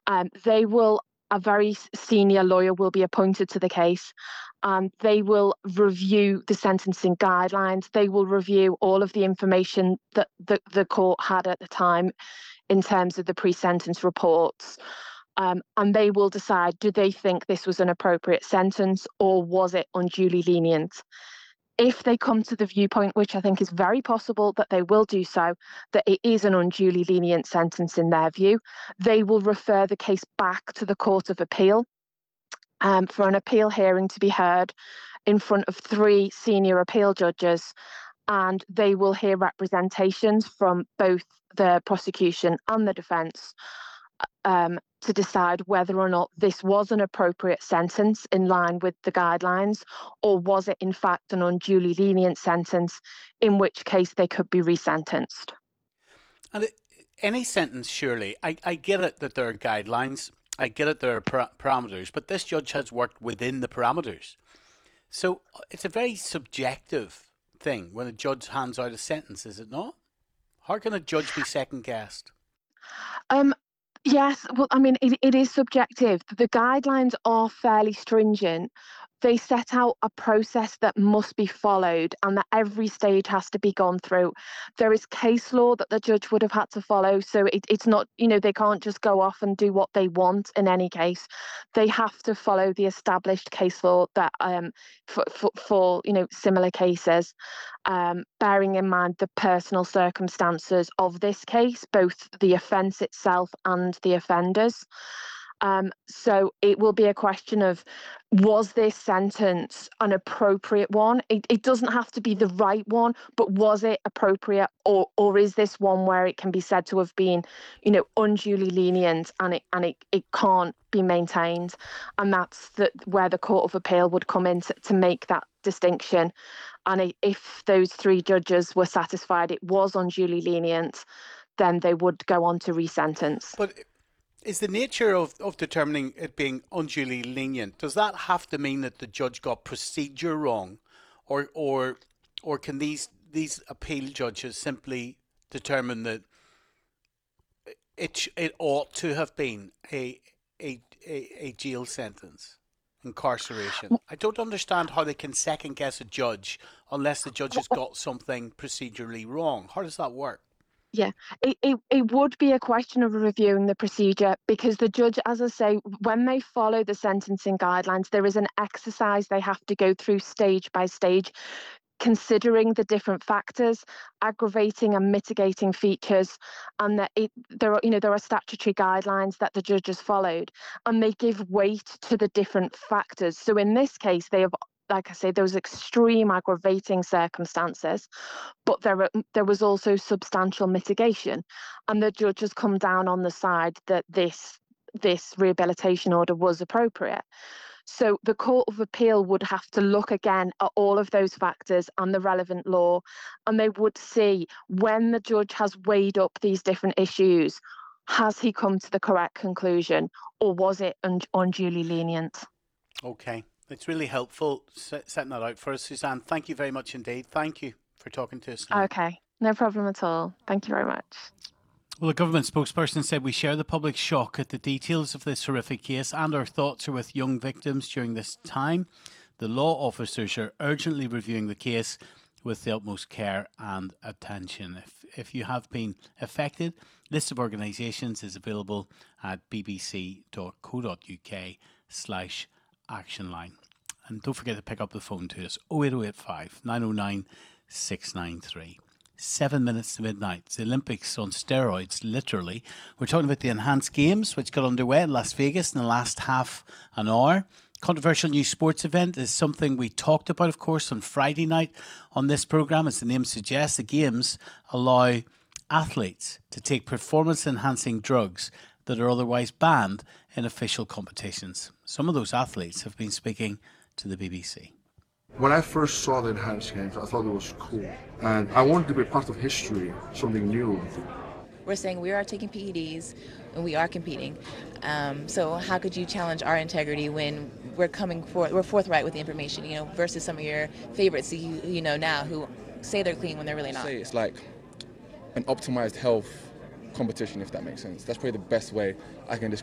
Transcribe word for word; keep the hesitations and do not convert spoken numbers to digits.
Um, they will, a very senior lawyer will be appointed to the case, and they will review the sentencing guidelines. They will review all of the information that the, the court had at the time in terms of the pre-sentence reports. Um, and they will decide, do they think this was an appropriate sentence or was it unduly lenient? If they come to the viewpoint, which I think is very possible that they will do so, that it is an unduly lenient sentence in their view, they will refer the case back to the Court of Appeal um, for an appeal hearing to be heard in front of three senior appeal judges, and they will hear representations from both the prosecution and the defence um, to decide whether or not this was an appropriate sentence in line with the guidelines, or was it in fact an unduly lenient sentence, in which case they could be resentenced. And it, any sentence, surely, I, I get it that there are guidelines, I get it there are par- parameters, but this judge has worked within the parameters. So it's a very subjective thing when a judge hands out a sentence, is it not? How can a judge be second-guessed? Um, yes, well, I mean, it, it is subjective. The guidelines are fairly stringent. They set out a process that must be followed and that every stage has to be gone through. There is case law that the judge would have had to follow. So it, it's not, you know, they can't just go off and do what they want in any case. They have to follow the established case law that um, for, for, for you know, similar cases, um, bearing in mind the personal circumstances of this case, both the offence itself and the offenders. Um, so it will be a question of, was this sentence an appropriate one? It, it doesn't have to be the right one, but was it appropriate, or or is this one where it can be said to have been, you know, unduly lenient, and it and it, it can't be maintained? And that's the, where the Court of Appeal would come in to, to make that distinction. And if those three judges were satisfied it was unduly lenient, then they would go on to resentence. But is the nature of, of determining it being unduly lenient, does that have to mean that the judge got procedure wrong, or or or can these these appeal judges simply determine that it it ought to have been a a a, a jail sentence, incarceration? I don't understand how they can second guess a judge unless the judge has got something procedurally wrong. How does that work? Yeah, it, it, it would be a question of reviewing the procedure, because the judge, as I say, when they follow the sentencing guidelines, there is an exercise they have to go through stage by stage, considering the different factors, aggravating and mitigating features, and that it, there are, you know, there are statutory guidelines that the judges followed, and they give weight to the different factors. So in this case, they have, like I say, those extreme aggravating circumstances, but there were, there was also substantial mitigation, and the judge has come down on the side that this this rehabilitation order was appropriate. So the Court of Appeal would have to look again at all of those factors and the relevant law, and they would see, when the judge has weighed up these different issues, has he come to the correct conclusion, or was it un- unduly lenient? Okay. It's really helpful setting that out for us, Suzanne. Thank you very much indeed. Thank you for talking to us tonight. Okay, no problem at all. Thank you very much. Well, the government spokesperson said, we share the public's shock at the details of this horrific case, and our thoughts are with young victims during this time. The law officers are urgently reviewing the case with the utmost care and attention. If, if you have been affected, list of organisations is available at bbc.co.uk slash action line. And don't forget to pick up the phone to us, oh eight oh eight five, nine oh nine, six nine three. Seven minutes to midnight. It's the Olympics on steroids, literally. We're talking about the Enhanced Games, which got underway in Las Vegas in the last half an hour. Controversial new sports event is something we talked about, of course, on Friday night on this programme. As the name suggests, the Games allow athletes to take performance-enhancing drugs that are otherwise banned in official competitions. Some of those athletes have been speaking to the B B C. When I first saw the Enhanced Games, I thought it was cool. And I wanted to be part of history, something new. We're saying we are taking P E Ds and we are competing. Um, so how could you challenge our integrity when we're coming forth, we're forthright with the information, you know, versus some of your favorites who you, you know now who say they're clean when they're really not. Say it's like an optimized health competition, if that makes sense. That's probably the best way I can describe